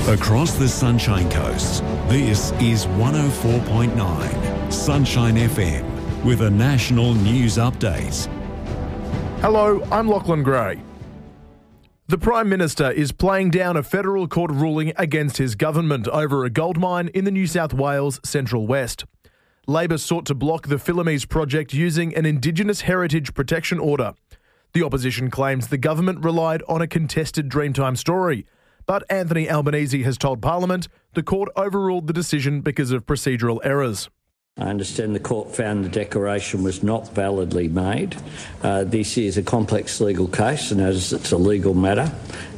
Across the Sunshine Coast, this is 104.9 Sunshine FM with a national news update. Hello, I'm Lachlan Gray. The Prime Minister is playing down a federal court ruling against his government over a gold mine in the New South Wales Central West. Labor sought to block the Philomees project using an Indigenous Heritage Protection Order. The opposition claims the government relied on a contested Dreamtime story. But Anthony Albanese has told Parliament the court overruled the decision because of procedural errors. I understand the court found the declaration was not validly made. This is a complex legal case, and as it's a legal matter,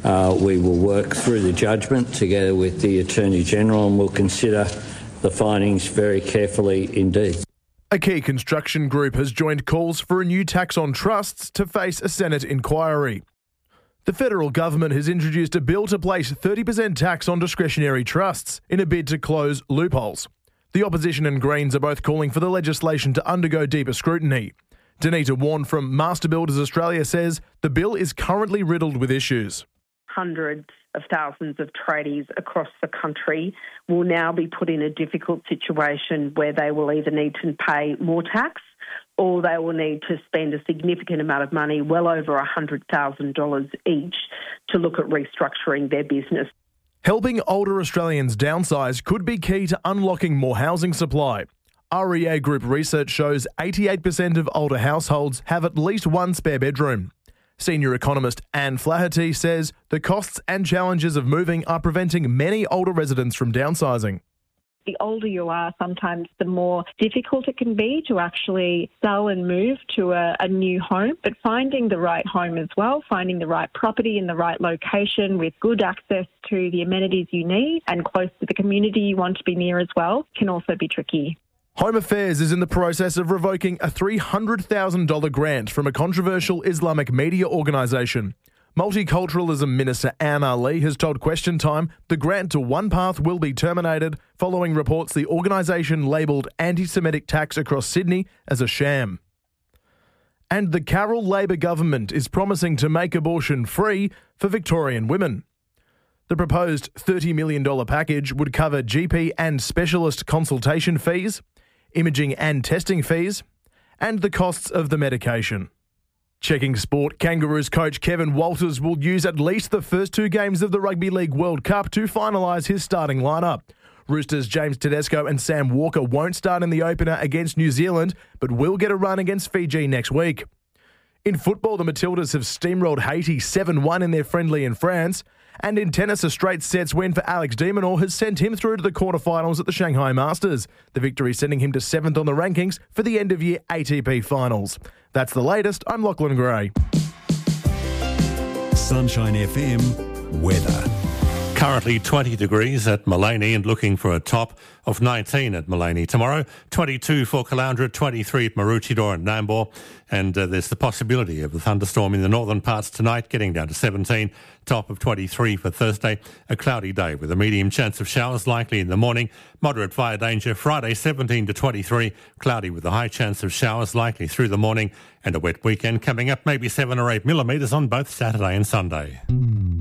we will work through the judgment together with the Attorney-General and we'll consider the findings very carefully indeed. A key construction group has joined calls for a new tax on trusts to face a Senate inquiry. The federal government has introduced a bill to place 30% tax on discretionary trusts in a bid to close loopholes. The opposition and Greens are both calling for the legislation to undergo deeper scrutiny. Danita Warren from Master Builders Australia says the bill is currently riddled with issues. Hundreds of thousands of tradies across the country will now be put in a difficult situation where they will either need to pay more tax or they will need to spend a significant amount of money, well over $100,000 each, to look at restructuring their business. Helping older Australians downsize could be key to unlocking more housing supply. REA Group research shows 88% of older households have at least one spare bedroom. Senior economist Anne Flaherty says the costs and challenges of moving are preventing many older residents from downsizing. The older you are, sometimes the more difficult it can be to actually sell and move to a new home. But finding the right home as well, finding the right property in the right location with good access to the amenities you need and close to the community you want to be near as well, can also be tricky. Home Affairs is in the process of revoking a $300,000 grant from a controversial Islamic media organisation. Multiculturalism Minister Anne Ali has told Question Time the grant to OnePath will be terminated following reports the organisation labelled anti-Semitic tax across Sydney as a sham. And the Carroll Labor government is promising to make abortion free for Victorian women. The proposed $30 million package would cover GP and specialist consultation fees, imaging and testing fees, and the costs of the medication. Checking sport, Kangaroos coach Kevin Walters will use at least the first two games of the Rugby League World Cup to finalise his starting lineup. Roosters' James Tedesco and Sam Walker won't start in the opener against New Zealand, but will get a run against Fiji next week. In football, the Matildas have steamrolled Haiti 7-1 in their friendly in France. And in tennis, a straight sets win for Alex de Minaur has sent him through to the quarterfinals at the Shanghai Masters. The victory sending him to 7th on the rankings for the end-of-year ATP Finals. That's the latest. I'm Lachlan Gray. Sunshine FM weather. Currently 20 degrees at Maleny and looking for a top of 19 at Maleny. Tomorrow, 22 for Caloundra, 23 at Maroochydore and Nambour. And there's the possibility of a thunderstorm in the northern parts tonight, getting down to 17. Top of 23 for Thursday. A cloudy day with a medium chance of showers likely in the morning. Moderate fire danger Friday, 17 to 23. Cloudy with a high chance of showers likely through the morning. And a wet weekend coming up, maybe 7 or 8 millimetres on both Saturday and Sunday.